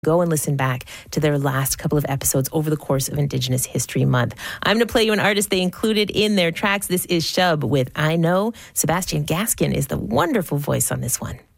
Go and listen back to their last couple of episodes over the course of Indigenous History Month. I'm going to play you an artist they included in their tracks. This is Shub with I Know. Sebastian Gaskin is the wonderful voice on this one.